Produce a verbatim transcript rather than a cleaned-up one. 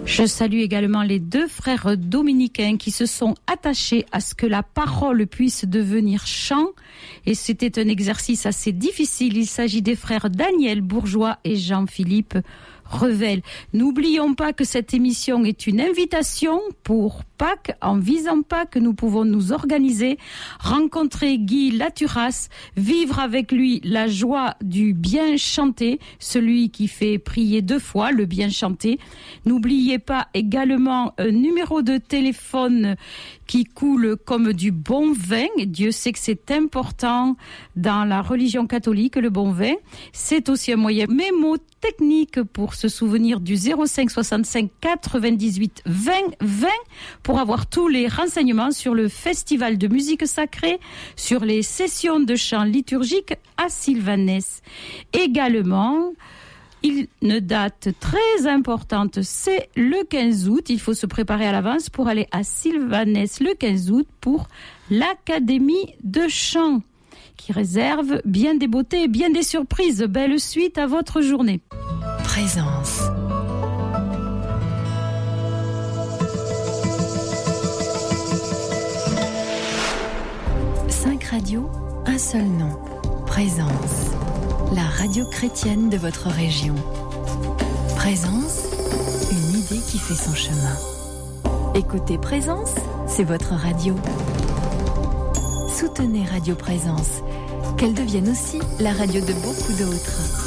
Je salue également les deux frères dominicains qui se sont attachés à ce que la parole puisse devenir chant. Et c'était un exercice assez difficile. Il s'agit des frères Daniel Bourgeois et Jean-Philippe Revel. N'oublions pas que cette émission est une invitation pour Pâques. En visant Pâques, nous pouvons nous organiser, rencontrer Guy Laturas, vivre avec lui la joie du bien chanté, celui qui fait prier deux fois, le bien chanté. N'oubliez pas également un numéro de téléphone qui coule comme du bon vin. Dieu sait que c'est important dans la religion catholique, le bon vin. C'est aussi un moyen mémotechnique pour se souvenir du zéro cinq soixante-cinq quatre-vingt-dix-huit vingt vingt pour avoir tous les renseignements sur le festival de musique sacrée, sur les sessions de chant liturgique à Sylvanès. Également, une date très importante, c'est le quinze août. Il faut se préparer à l'avance pour aller à Sylvanès le quinze août pour l'Académie de chant qui réserve bien des beautés et bien des surprises. Belle suite à votre journée. Présence. Cinq radios, un seul nom. Présence. La radio chrétienne de votre région. Présence, une idée qui fait son chemin. Écoutez Présence, c'est votre radio. Soutenez Radio Présence, qu'elle devienne aussi la radio de beaucoup d'autres.